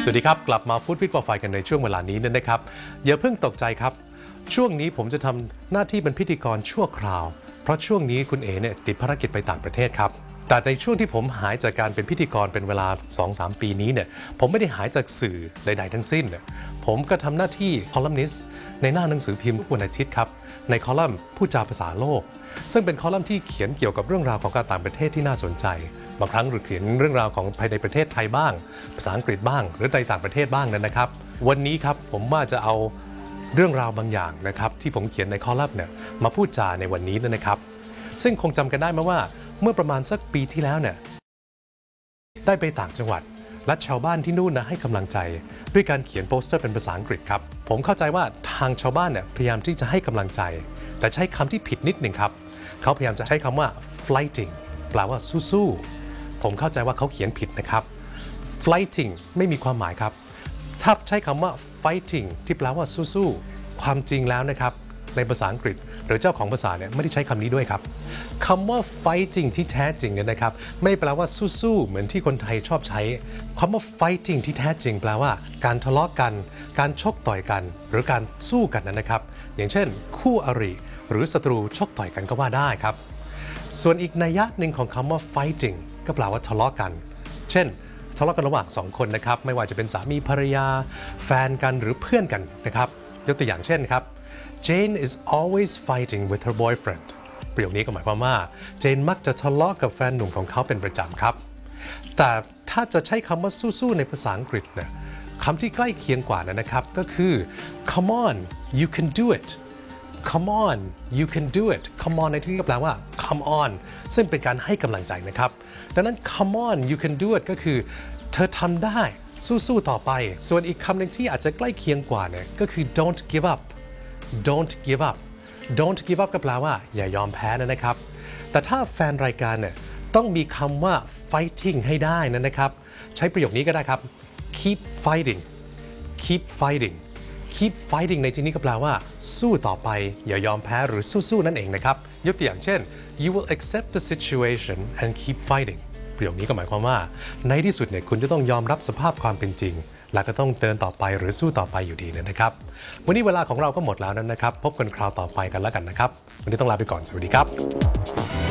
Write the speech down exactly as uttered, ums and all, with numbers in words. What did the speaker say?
สวัสดีครับกลับมาฟู้ดฟิตฟอร์ไฟกันในช่วงเวลานี้นะครับอย่าเพิ่งตกใจครับช่วงนี้ผมจะทำหน้าที่เป็นพิธีกรชั่วคราวเพราะช่วงนี้คุณเอ๋เนี่ยติดภารกิจไปต่างประเทศครับแต่ในช่วงที่ผมหายจากการเป็นพิธีกรเป็นเวลา สองถึงสาม ปีนี้เนี่ยผมไม่ได้หายจากสื่อใดๆทั้งสิ้นเนี่ยผมก็ทำหน้าที่คอลัมนิสต์ในหน้าหนังสือพิมพ์ทุกวันอาทิตย์ครับในคอลัมน์พูดจาภาษาโลกซึ่งเป็นคอลัมน์ที่เขียนเกี่ยวกับเรื่องราวของการต่างประเทศที่น่าสนใจบางครั้งหรือเขียนเรื่องราวของภายในประเทศไทยบ้างภาษาอังกฤษบ้างหรือในต่างประเทศบ้างนั้นนะครับวันนี้ครับผมว่าจะเอาเรื่องราวบางอย่างนะครับที่ผมเขียนในคอลัมน์เนี่ยมาพูดจาในวันนี้นะครับซึ่งคงจำกันได้ไหมว่าเมื่อประมาณสักปีที่แล้วเนี่ยได้ไปต่างจังหวัดและชาวบ้านที่นู่นนะให้กำลังใจด้วยการเขียนโปสเตอร์เป็นภาษาอังกฤษครับผมเข้าใจว่าทางชาวบ้านเนี่ยพยายามที่จะให้กำลังใจแต่ใช้คำที่ผิดนิดหนึ่งครับเขาพยายามจะใช้คำว่า fighting แปลว่าสู้ๆผมเข้าใจว่าเขาเขียนผิดนะครับ fighting ไม่มีความหมายครับถ้าใช้คำว่า fighting ที่แปลว่าสู้ๆความจริงแล้วนะครับในภาษาอังกฤษหรือเจ้าของภาษาเนี่ยไม่ได้ใช้คำนี้ด้วยครับคำว่า fighting ที่แท้จริงเนี่ยนะครับไม่ได้แปลว่าสู้ๆเหมือนที่คนไทยชอบใช้คำว่า fighting ที่แท้จริงแปลว่าการทะเลาะกันการชกต่อยกันหรือการสู้กันนะครับอย่างเช่นคู่อริหรือศัตรูชกต่อยกันก็ว่าได้ครับส่วนอีกนัยยะหนึ่งของคำว่า fighting ก็แปลว่าทะเลาะกันเช่นทะเลาะกันระหว่างสองคนนะครับไม่ว่าจะเป็นสามีภรรยาแฟนกันหรือเพื่อนกันนะครับยกตัวอย่างเช่นครับ Jane is always fighting with her boyfriend ประโยคนี้ก็หมายความว่าเจนมักจะทะเลาะกับแฟนหนุ่มของเขาเป็นประจำครับแต่ถ้าจะใช้คำว่าสู้ๆในภาษาอังกฤษเนี่ยคำที่ใกล้เคียงกว่านั้นนะครับก็คือ come on you can do it come on you can do it come on ในที่นี้ก็แปลว่า come on ซึ่งเป็นการให้กำลังใจนะครับดังนั้น come on you can do it ก็คือเธอทำได้สู้ๆต่อไปส่วนอีกคำหนึ่งที่อาจจะใกล้เคียงกว่าเนี่ยก็คือ don't give up don't give up don't give up ก็แปลว่าอย่ายอมแพ้นะครับแต่ถ้าแฟนรายการเนี่ยต้องมีคำว่า fighting ให้ได้นะครับใช้ประโยคนี้ก็ได้ครับ keep fighting keep fighting keep fighting ในที่นี้ก็แปลว่าสู้ต่อไปอย่ายอมแพ้หรือสู้ๆนั่นเองนะครับยกตัวอย่างเช่น you will accept the situation and keep fighting ประโยคนี้ก็หมายความว่าในที่สุดเนี่ยคุณจะต้องยอมรับสภาพความเป็นจริงและก็ต้องเดินต่อไปหรือสู้ต่อไปอยู่ดีนะครับวันนี้เวลาของเราก็หมดแล้วนั้นนะครับพบกันคราวต่อไปกันแล้วกันนะครับวันนี้ต้องลาไปก่อนสวัสดีครับ